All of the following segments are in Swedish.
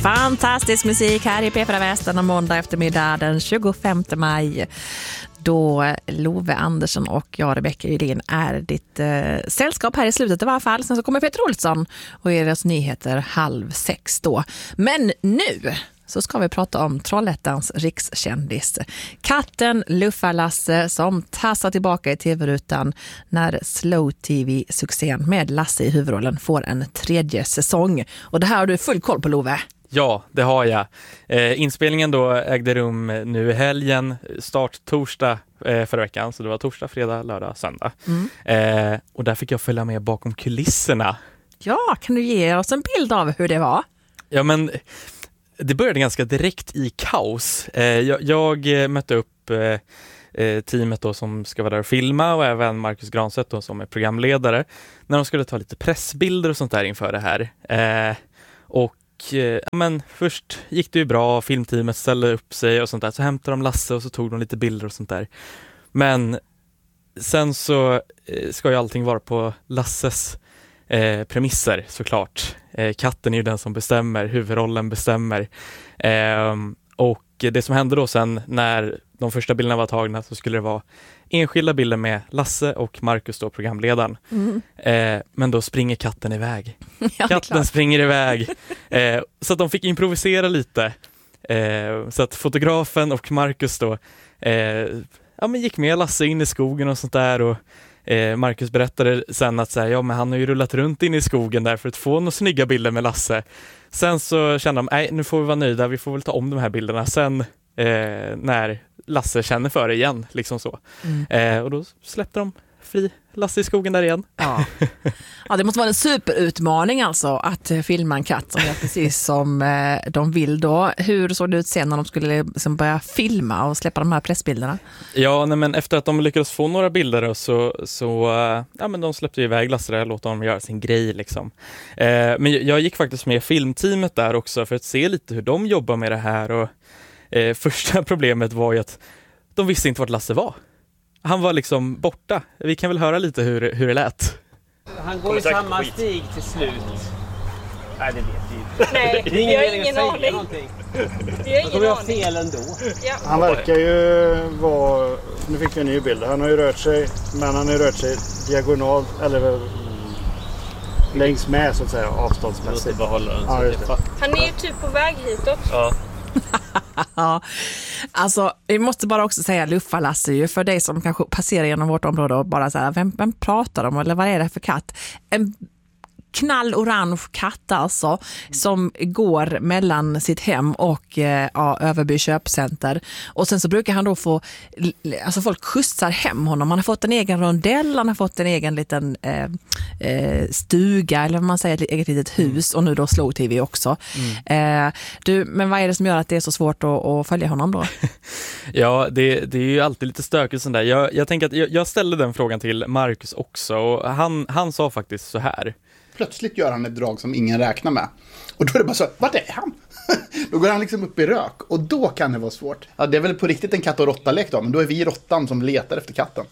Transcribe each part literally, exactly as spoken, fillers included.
Fantastisk musik här i P fyra Västern och måndag eftermiddag den tjugofemte maj. Då Love Andersson och jag, Rebecka Julin, är ditt eh, sällskap här i slutet i varje fall. Sen så kommer Peter Olsson och är deras nyheter halv sex då. Men nu så ska vi prata om Trollhättans rikskändis. Katten Luffa-Lasse som tassar tillbaka i tv-rutan när Slow-T V-succén med Lasse i huvudrollen får en tredje säsong. Och det här har du full koll på, Love. Ja, det har jag. Eh, inspelningen då ägde rum nu i helgen, start torsdag eh, förra veckan. Så det var torsdag, fredag, lördag, söndag. Mm. Eh, och där fick jag följa med bakom kulisserna. Ja, kan du ge oss en bild av hur det var? Ja, men det började ganska direkt i kaos. Eh, jag, jag mötte upp eh, teamet då som ska vara där och filma och även Marcus Granstedt då som är programledare när de skulle ta lite pressbilder och sånt där inför det här. Eh, och ja, men först gick det ju bra, filmteamet ställde upp sig och sånt där, så hämtade de Lasse och så tog de lite bilder och sånt där. Men sen så eh, ska ju allting vara på Lasses eh, premisser såklart. Eh, katten är ju den som bestämmer, huvudrollen bestämmer. Eh, och det som hände då sen när de första bilderna var tagna så skulle det vara enskilda bilder med Lasse och Marcus då, programledaren. Mm. Eh, men då springer katten iväg. Ja, katten springer iväg. Eh, så att de fick improvisera lite. Eh, så att fotografen och Marcus då eh, ja, men gick med Lasse in i skogen och sånt där. Och eh, Marcus berättade sen att så här, ja, men han har ju rullat runt in i skogen där för att få några snygga bilder med Lasse. Sen så kände de, nej, nu får vi vara nöjda. Vi får väl ta om de här bilderna sen eh, när Lasse känner för det igen, liksom så. Mm. Eh, och då släppte de fri Lasse i skogen där igen. Ja. Ja, det måste vara en superutmaning alltså att filma en katt som är precis som eh, de vill då. Hur såg det ut sen när de skulle liksom börja filma och släppa de här pressbilderna? Ja, nej, men efter att de lyckades få några bilder så, så uh, ja, men de släppte iväg Lasse där och låta dem göra sin grej liksom. Eh, men jag gick faktiskt med filmteamet där också för att se lite hur de jobbar med det här och Eh, första problemet var ju att de visste inte vart Lasse var. Han var liksom borta. Vi kan väl höra lite hur, hur det lät. Han går i samma stig till slut. Nej, det vet vi inte. Nej, det är ingen jag har ingen aning. Vi har ingen aning. Fel ändå. Ja. Han verkar ju vara... Nu fick vi en ny bild. Han har ju rört sig, men han har ju rört sig diagonalt, eller mm, längs med så att säga, avståndsmässigt. Ja, han är ju typ på väg hitåt. Ja. Ja, alltså vi måste bara också säga Luffa-Lasse ju för dig som kanske passerar genom vårt område och bara så här, vem, vem pratar de eller vad är det för katt? En knallorange katt alltså som går mellan sitt hem och ja, Överby köpcenter och sen så brukar han då få alltså folk skjutsar hem honom, han har fått en egen rondell, han har fått en egen liten eh, eh, stuga eller vad man säger, ett eget litet hus och nu då Slow-T V också. Mm. Eh, du, men vad är det som gör att det är så svårt att, att följa honom då? Ja, det, det är ju alltid lite stökigt sånt där. Jag, jag tänker att jag, jag ställde den frågan till Marcus också och han, han sa faktiskt så här. Plötsligt gör han ett drag som ingen räknar med. Och då är det bara så, vart är han? Då går han liksom upp i rök. Och då kan det vara svårt. Ja, det är väl på riktigt en katt- och råtta-lek då. Men då är vi råttan som letar efter katten.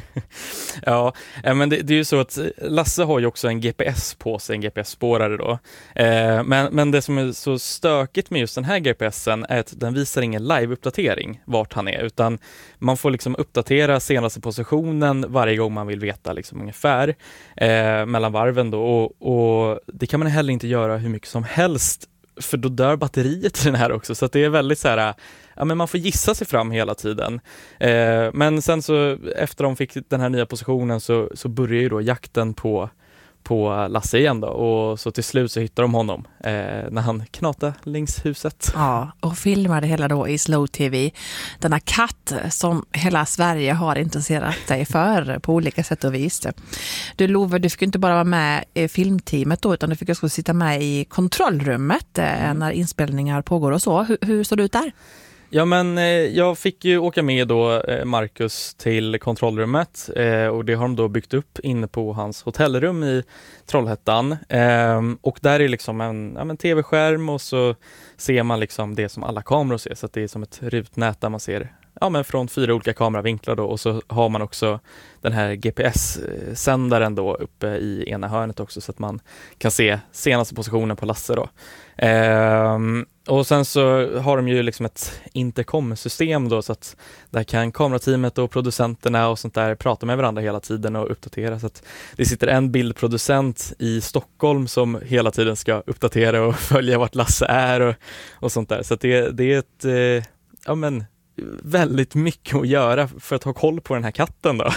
Ja, men det, det är ju så att Lasse har ju också en G P S på sig, en G P S-spårare då. Eh, men, men det som är så stökigt med just den här G P S:en är att den visar ingen live-uppdatering vart han är. Utan man får liksom uppdatera senaste positionen varje gång man vill veta liksom ungefär eh, mellan varven då. Och, och det kan man heller inte göra hur mycket som helst för då dör batteriet i den här också. Så att det är väldigt så här, ja, men man får gissa sig fram hela tiden. Eh, men sen så efter de fick den här nya positionen så, så börjar ju då jakten på, på Lasse igen då. Och så till slut så hittar de honom eh, när han knatar längs huset. Ja, och filmade hela då i Slow-T V. Denna katt som hela Sverige har intresserat sig för på olika sätt och vis. Du Love, du fick inte bara vara med i filmteamet då utan du fick också sitta med i kontrollrummet mm. när inspelningar pågår och så. Hur, hur såg det ut där? Ja, men eh, jag fick ju åka med då eh, Marcus till kontrollrummet eh, och det har de då byggt upp inne på hans hotellrum i Trollhättan. Eh, och där är liksom en, ja, en tv-skärm och så ser man liksom det som alla kameror ser, så att det är som ett rutnät där man ser ja, men från fyra olika kameravinklar då, och så har man också den här G P S-sändaren då uppe i ena hörnet också, så att man kan se senaste positionen på Lasse då. Ehm, och sen så har de ju liksom ett intercom-system då, så att där kan kamerateamet och producenterna och sånt där prata med varandra hela tiden och uppdatera, så att det sitter en bildproducent i Stockholm som hela tiden ska uppdatera och följa vart Lasse är och, och sånt där, så att det, det är ett eh, ja men väldigt mycket att göra för att ha koll på den här katten då.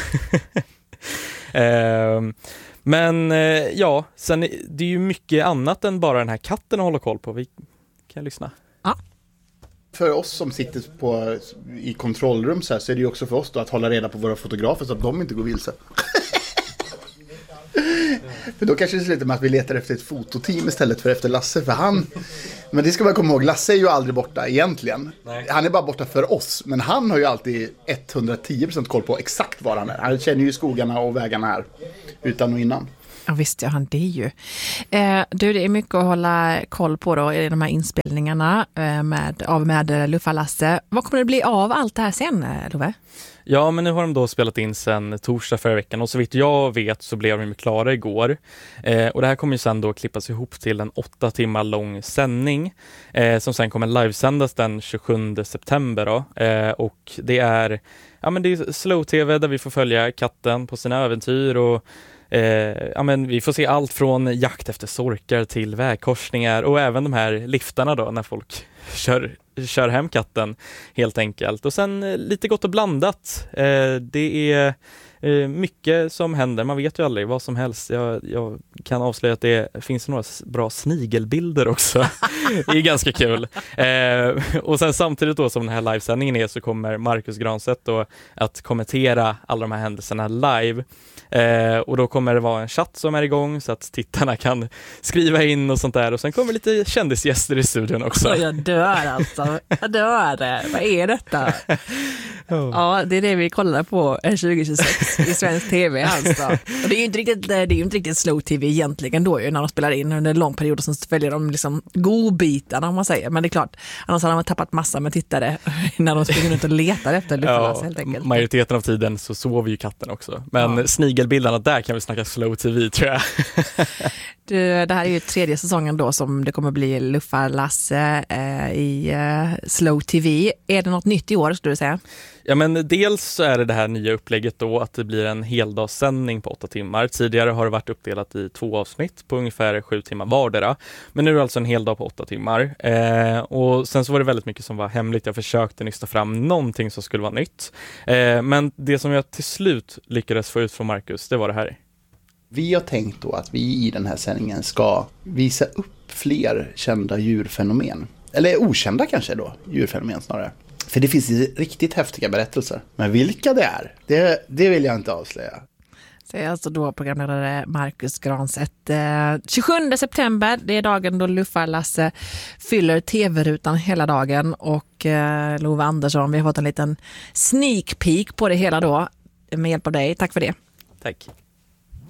ehm, men eh, ja, sen det är ju mycket annat än bara den här katten att hålla koll på. Vi kan lyssna. Ja. För oss som sitter på, i kontrollrum så här, så är det ju också för oss då att hålla reda på våra fotografer så att de inte går vilse. För då kanske det slutar med att vi letar efter ett fototeam istället för efter Lasse, för han, men det ska man komma ihåg, Lasse är ju aldrig borta egentligen. Nej. Han är bara borta för oss, men han har ju alltid etthundratio procent koll på exakt var han är. Han känner ju skogarna och vägarna här utan och innan. Ja visst, ja, han det ju. Eh, du, det är mycket att hålla koll på då i de här inspelningarna eh, med, av med Luffa Lasse. Vad kommer det bli av allt det här sen, Love? Ja, men nu har de då spelat in sen torsdag förra veckan, och så vitt jag vet så blev de klara igår. Eh, och det här kommer ju sen då klippas ihop till en åtta timmar lång sändning eh, som sen kommer livesändas den tjugosjunde september då. Eh, och det är, ja, men det är slow-tv där vi får följa katten på sina äventyr, och Eh, ja, men vi får se allt från jakt efter sorkar till vägkorsningar och även de här liftarna då när folk kör, kör hem katten helt enkelt. Och sen eh, lite gott och blandat. Eh, det är eh, mycket som händer. Man vet ju aldrig vad som helst. Jag, jag kan avslöja att det finns några bra snigelbilder också. Det är ganska kul. Eh, och sen samtidigt då som den här livesändningen är så kommer Marcus Granstedt då att kommentera alla de här händelserna live. Eh, och då kommer det vara en chatt som är igång så att tittarna kan skriva in och sånt där, och sen kommer lite kändisgäster i studion också. Jag dör alltså, jag dör. Vad är detta? Oh. Ja, det är det vi kollar på tjugo tjugosex i svensk tv alltså. Och det är ju inte riktigt, det är ju inte riktigt slow tv egentligen då ju, när de spelar in under en lång period, och så följer de liksom godbitarna om man säger, men det är klart, annars hade de tappat massa med tittare när de springer ut och letar efter Luffa Lasse, helt enkelt. Majoriteten av tiden så sover ju katten också, men ja. Snigelbildarna, där kan vi snacka slow tv tror jag. Du, det här är ju tredje säsongen då som det kommer bli Luffa Lasse eh, i eh, slow tv. Är det något nytt i år skulle du säga? Ja, men dels så är det det här nya upplägget då att det blir en heldagssändning på åtta timmar. Tidigare har det varit uppdelat i två avsnitt på ungefär sju timmar vardera. Men nu är det alltså en hel dag på åtta timmar. Eh, och sen så var det väldigt mycket som var hemligt. Jag försökte nysta fram någonting som skulle vara nytt. Eh, men det som jag till slut lyckades få ut från Marcus, det var det här. Vi har tänkt då att vi i den här sändningen ska visa upp fler kända djurfenomen. Eller okända kanske då, djurfenomen snarare. För det finns riktigt häftiga berättelser. Men vilka det är, det, det vill jag inte avslöja. Säger alltså då programledare Marcus Granstedt. Eh, tjugosjunde september, det är dagen då Luffa Lasse fyller tv-rutan hela dagen. Och eh, Love Andersson, vi har fått en liten sneak peek på det hela då. Med hjälp av dig, tack för det. Tack.